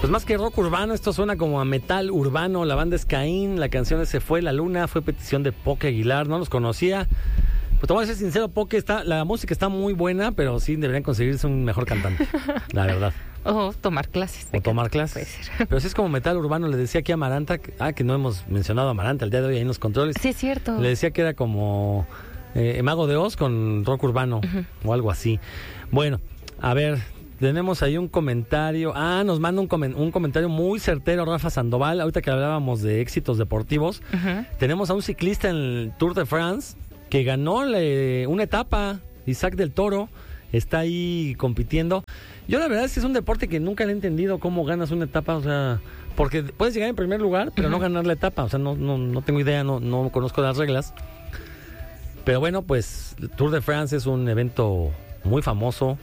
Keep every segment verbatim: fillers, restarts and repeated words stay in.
Pues más que rock urbano, esto suena como a metal urbano. La banda es Caín, la canción es Se Fue la Luna, fue petición de Poke Aguilar, no los conocía. Pues te voy a ser sincero, Poke, está, la música está muy buena, pero sí deberían conseguirse un mejor cantante, la verdad. O tomar clases. O tomar clases. Pero si es como metal urbano, le decía aquí a Amaranta, que, ah, que no hemos mencionado a Amaranta el día de hoy ahí en los controles. Sí, es cierto. Le decía que era como eh, Mago de Oz con rock urbano, uh-huh, o algo así. Bueno, a ver, tenemos ahí un comentario. Ah, nos manda un, comen- un comentario muy certero Rafa Sandoval. Ahorita que hablábamos de éxitos deportivos, uh-huh, tenemos a un ciclista en el Tour de France que ganó le, una etapa, Isaac del Toro. Está ahí compitiendo. Yo la verdad es que es un deporte que nunca le he entendido cómo ganas una etapa, o sea, porque puedes llegar en primer lugar, pero uh-huh, no ganar la etapa, o sea, no, no, no tengo idea, no, no conozco las reglas. Pero bueno, pues el Tour de France es un evento muy famoso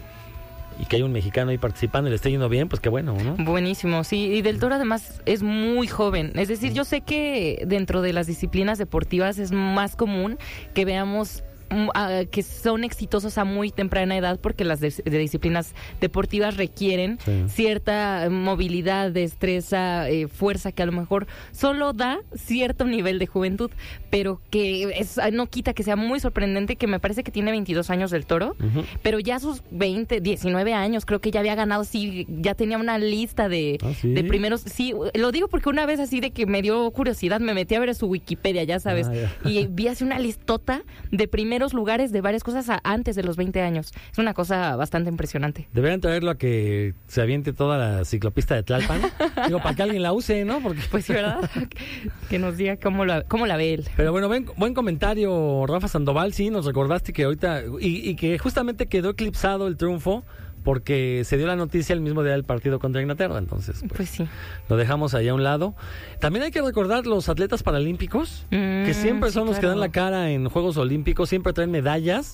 y que hay un mexicano ahí participando y le está yendo bien, pues qué bueno, ¿no? Buenísimo, sí, y del Toro además es muy joven, es decir, yo sé que dentro de las disciplinas deportivas es más común que veamos Uh, que son exitosos a muy temprana edad porque las de, de disciplinas deportivas requieren sí. cierta movilidad, destreza, eh, fuerza que a lo mejor solo da cierto nivel de juventud, pero que es, no quita que sea muy sorprendente, que me parece que tiene veintidós años del Toro, uh-huh, pero ya a sus veinte, diecinueve años creo que ya había ganado, sí, ya tenía una lista de, ¿Ah, sí? de primeros, sí, lo digo porque una vez así de que me dio curiosidad, me metí a ver su Wikipedia, ya sabes, ah, ya. y vi así una listota de primeros lugares de varias cosas a, antes de los veinte años. Es una cosa bastante impresionante. Deberían traerlo a que se aviente toda la ciclopista de Tlalpan. Digo, para que alguien la use, ¿no? Porque... Pues sí, ¿verdad? Que nos diga cómo la, cómo la ve él. Pero bueno, ven, buen comentario, Rafa Sandoval. Sí, nos recordaste que ahorita... Y, y que justamente quedó eclipsado el triunfo porque se dio la noticia el mismo día del partido contra Inglaterra, entonces pues, pues sí, lo dejamos ahí a un lado. También hay que recordar los atletas paralímpicos, mm, que siempre son sí, los claro. que dan la cara en Juegos Olímpicos, siempre traen medallas,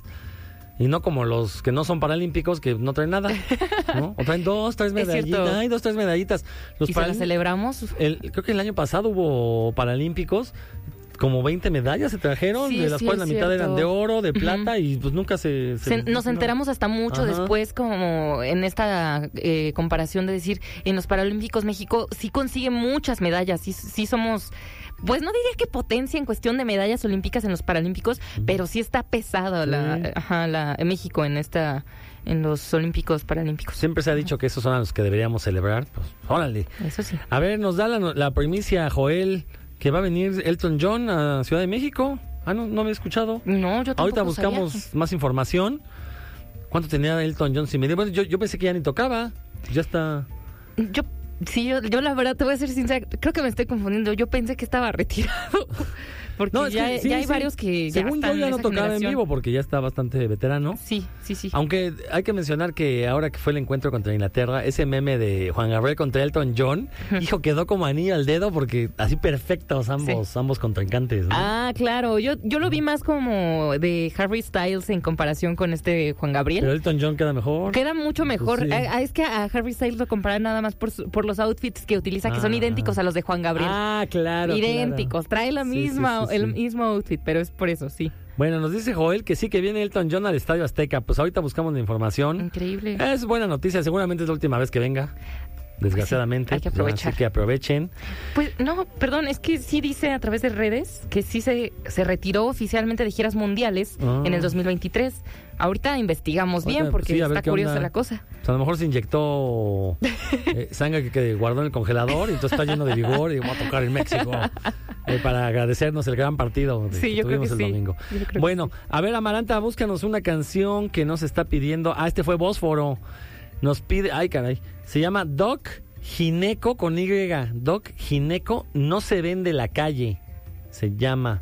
y no como los que no son paralímpicos, que no traen nada, ¿no? O traen dos, tres medallitas, hay dos, tres medallitas. Los ¿Y paral... se las celebramos? El, creo que el año pasado hubo paralímpicos, como veinte medallas se trajeron, sí, de las sí, cuales la mitad cierto. eran de oro, de plata, uh-huh, y pues nunca se... se, se nos enteramos hasta mucho Ajá. después, como en esta eh, comparación de decir, en los Paralímpicos México sí consigue muchas medallas, sí, sí somos... Pues no diría que potencia en cuestión de medallas olímpicas en los Paralímpicos, uh-huh, pero sí está pesado sí. la, ajá, la México en esta... en los Olímpicos Paralímpicos. Siempre se ha dicho que esos son los que deberíamos celebrar, pues órale. Eso sí. A ver, nos da la, la primicia, Joel, que va a venir Elton John a Ciudad de México. Ah, no, no me he escuchado. No, yo tampoco Ahorita buscamos sabía. más información. ¿Cuánto tenía Elton John? Si me bueno, yo, yo pensé que ya ni tocaba. Ya está. Yo, sí, yo, yo la verdad te voy a ser sincera, creo que me estoy confundiendo. Yo pensé que estaba retirado. Porque no, ya, que, sí, ya hay sí. varios que Según ya yo ya no tocaba generación. en vivo porque ya está bastante veterano. Sí, sí, sí. Aunque hay que mencionar que ahora que fue el encuentro contra Inglaterra, ese meme de Juan Gabriel contra Elton John, hijo, quedó como anillo al dedo porque así perfectos ambos, sí. ambos contrincantes, ¿no? Ah, claro. Yo, yo lo vi más como de Harry Styles en comparación con este Juan Gabriel. Pero Elton John queda mejor. Queda mucho mejor. Pues sí. ah, es que a Harry Styles lo comparan nada más por, su, por los outfits que utiliza, que ah. son idénticos a los de Juan Gabriel. Ah, claro. Idénticos. Claro. Trae la misma, sí, sí, sí, el sí. mismo outfit, pero es por eso, sí. Bueno, nos dice Joel que sí que viene Elton John al Estadio Azteca. Pues ahorita buscamos la información. Increíble. Es buena noticia, seguramente es la última vez que venga. Desgraciadamente. Sí, hay que aprovechar. Así que aprovechen. Pues no, perdón, es que sí dice a través de redes que sí se, se retiró oficialmente de giras mundiales ah. en el dos mil veintitrés. Ahorita investigamos Ahorita, bien porque sí, está curiosa onda. la cosa. O sea, a lo mejor se inyectó eh, sangre que, que guardó en el congelador y entonces está lleno de vigor y va a tocar en México eh, para agradecernos el gran partido de, sí, que yo tuvimos creo que el sí. domingo. Creo bueno, que sí. a ver, Amaranta, búscanos una canción que nos está pidiendo. Ah, este fue Bósforo. Nos pide, ay caray, se llama Doc Gineco con Y. Doc Gineco, no se vende la calle. Se llama.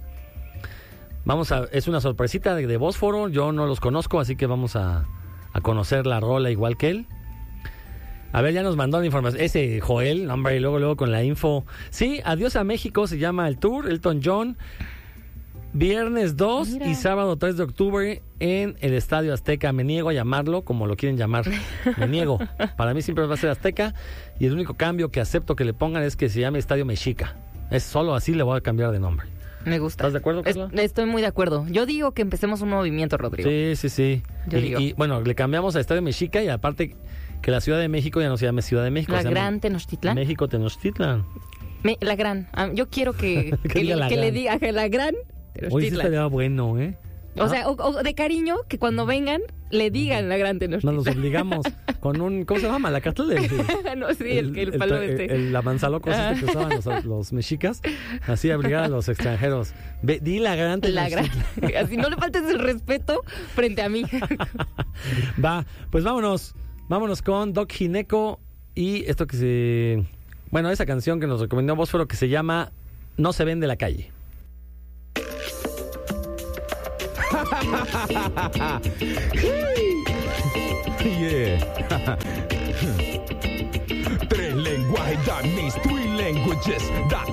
Vamos a, es una sorpresita de, de Bósforo. Yo no los conozco, así que vamos a, a conocer la rola igual que él. A ver, ya nos mandó la información. Ese Joel, hombre, y luego, luego con la info. Sí, Adiós a México se llama el tour, Elton John. Viernes dos Mira. y sábado tres de octubre en el Estadio Azteca. Me niego a llamarlo como lo quieren llamar. Me niego. Para mí siempre va a ser Azteca. Y el único cambio que acepto que le pongan es que se llame Estadio Mexica. Es solo así le voy a cambiar de nombre. Me gusta. ¿Estás de acuerdo, Carla? Es, estoy muy de acuerdo. Yo digo que empecemos un movimiento, Rodrigo. Sí, sí, sí. Yo y, digo. y bueno, le cambiamos a Estadio Mexica y aparte que la Ciudad de México ya no se llame Ciudad de México. La se llama Gran Tenochtitlan. México Tenochtitlan. Me- la Gran. Ah, yo quiero que, Que que, diga le, la que Gran. le diga que la Gran Hoy sí Tenochtitlan. estaría bueno, ¿eh? O sea, o, o de cariño, que cuando vengan le digan la Gran Nos Tenochtitlan. los obligamos con un, ¿cómo se llama? Malacatl. El, no, sí, el, el, palo el- este. el- la manzalocos este que usaban los, los mexicas. Así obligar a los extranjeros. Ve, di la gran La Gran. Tenochtitlan. Así no le faltes el respeto frente a mí. Va, pues vámonos. Vámonos con Doc Gineco y esto que se... Bueno, esa canción que nos recomendó Bósforo que se llama No se ven de la calle. Yeah. Tres lenguajes, that means three languages. That